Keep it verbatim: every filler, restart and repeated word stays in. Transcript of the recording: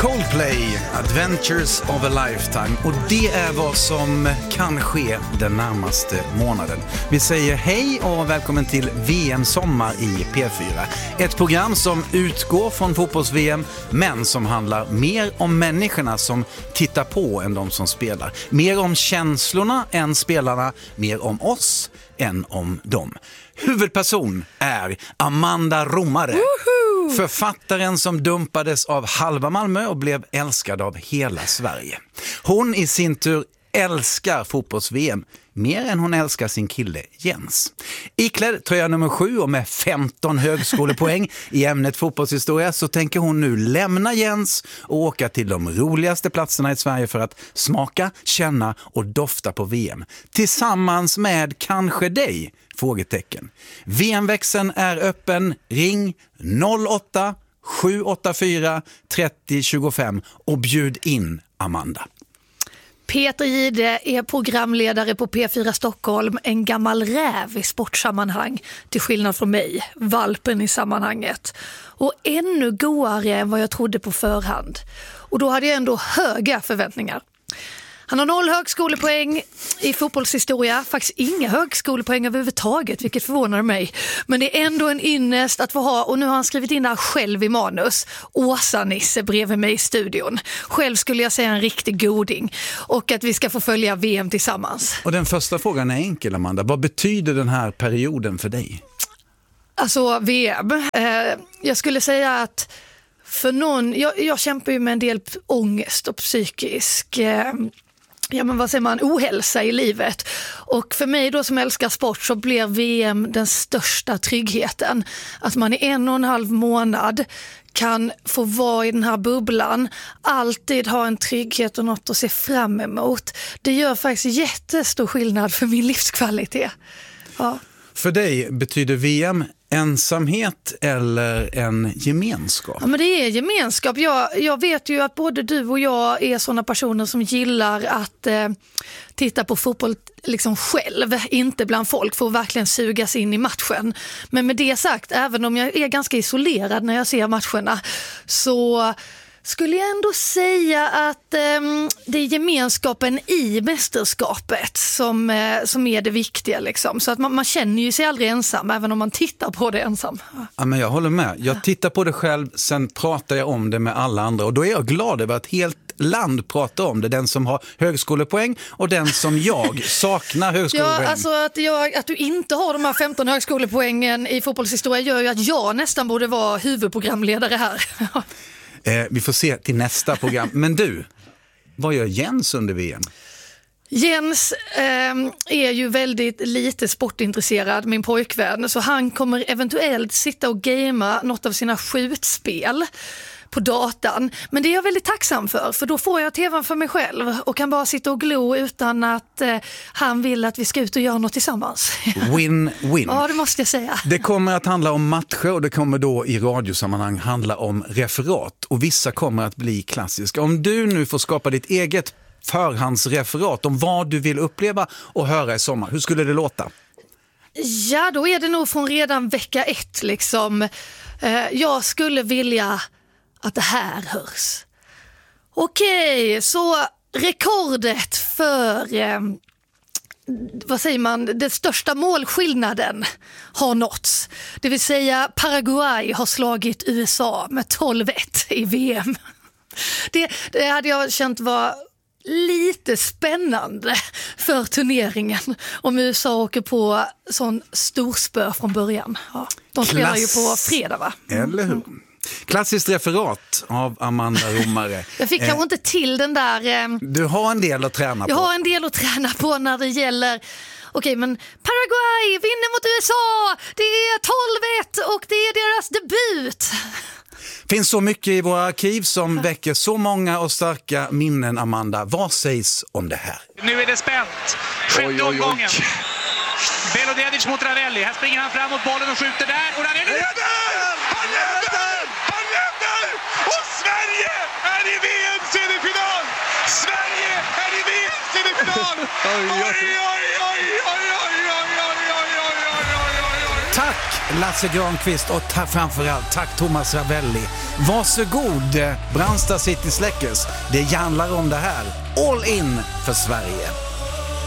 Coldplay, Adventures of a Lifetime. Och det är vad som kan ske den närmaste månaden. Vi säger hej och välkommen till V M-sommar i P fyra. Ett program som utgår från fotbolls-V M men som handlar mer om människorna som tittar på än de som spelar. Mer om känslorna än spelarna, mer om oss än om dem. Huvudperson är Amanda Romare. Woohoo! Författaren som dumpades av halva Malmö och blev älskad av hela Sverige. Hon i sin tur älskar fotbolls-V M mer än hon älskar sin kille Jens. Iklädd tröja nummer sju och med femton högskolepoäng i ämnet fotbollshistoria så tänker hon nu lämna Jens och åka till de roligaste platserna i Sverige för att smaka, känna och dofta på V M. Tillsammans med kanske dig? Frågetecken. V M-växeln är öppen. Ring noll åtta sju åtta fyra tre noll två fem och bjud in Amanda. Peter Gide är programledare på P fyra Stockholm, en gammal räv i sportsammanhang, till skillnad från mig, valpen i sammanhanget. Och ännu godare än vad jag trodde på förhand. Och då hade jag ändå höga förväntningar. Han har noll högskolepoäng i fotbollshistoria, faktiskt inga högskolepoäng överhuvudtaget, vilket förvånar mig. Men det är ändå en ynnest att få ha, och nu har han skrivit in där själv i manus, Åsa-Nisse bredvid mig i studion. Själv skulle jag säga en riktig goding och att vi ska få följa V M tillsammans. Och den första frågan är enkel, Amanda. Vad betyder den här perioden för dig? Alltså V M, eh, jag skulle säga att för någon, jag, jag kämpar ju med en del ångest och psykisk eh, ja men vad säger man, ohälsa i livet. Och för mig då som älskar sport så blir V M den största tryggheten. Att man i en och en halv månad kan få vara i den här bubblan, alltid ha en trygghet och något att se fram emot. Det gör faktiskt jättestor skillnad för min livskvalitet. Ja. För dig betyder V M ensamhet eller en gemenskap? Ja, men det är gemenskap. Jag, jag vet ju att både du och jag är sådana personer som gillar att eh, titta på fotboll liksom själv, inte bland folk, för att verkligen sugas in i matchen. Men med det sagt, även om jag är ganska isolerad när jag ser matcherna, så skulle jag ändå säga att eh, det är gemenskapen i mästerskapet som, eh, som är det viktiga. Liksom. Så att man, man känner ju sig aldrig ensam, även om man tittar på det ensam. Ja, men jag håller med. Jag tittar på det själv, sen pratar jag om det med alla andra. Och då är jag glad över att helt land pratar om det. Den som har högskolepoäng och den som jag saknar högskolepoäng. Ja, alltså att, jag, att du inte har de här femton högskolepoängen i fotbollshistoria gör ju att jag nästan borde vara huvudprogramledare här. Eh, vi får se till nästa program. Men du, vad gör Jens under V M? Jens eh, är ju väldigt lite sportintresserad, min pojkvän. Så han kommer eventuellt sitta och gamea något av sina skjutspel på datan. Men det är jag väldigt tacksam för, för då får jag tvn för mig själv och kan bara sitta och glo utan att eh, han vill att vi ska ut och göra något tillsammans. Win-win. Ja, det måste jag säga. Det kommer att handla om matcher och det kommer då i radiosammanhang handla om referat. Och vissa kommer att bli klassiska. Om du nu får skapa ditt eget förhandsreferat om vad du vill uppleva och höra i sommar, hur skulle det låta? Ja, då är det nog från redan vecka ett liksom. Eh, jag skulle vilja att det här hörs. Okej, så rekordet för eh, vad säger man, den största målskillnaden har nåtts. Det vill säga Paraguay har slagit U S A med tolv ett i V M. Det, det hade jag känt var lite spännande för turneringen om U S A åker på sån storspö från början. Ja, de spelar Klass. ju på fredag, va? Eller hur? Klassiskt referat av Amanda Romare. Jag fick kanske eh, inte till den där... Eh, du har en del att träna på. Jag har en del att träna på när det gäller... Okej, men Paraguay vinner mot U S A. Det är tolv ett och det är deras debut. Finns så mycket i våra arkiv som ja. väcker så många och starka minnen, Amanda. Vad sägs om det här? Nu är det spänt. Sjätte omgången. Belodedic mot Ravelli. Här springer han fram mot bollen och skjuter där. Och Ravelli leder! Han leder! Han leder! Och Sverige är i V M-semifinal! Sverige är i V M-semifinal! Oj, oj, oj, oj, oj, oj, oj, oj, oj, oj, oj, oj, oj, oj. Tack Lasse Granqvist och ta- framförallt tack Thomas Ravelli. Varsågod, Brandsta City Släckers. Det handlar om det här. All in för Sverige.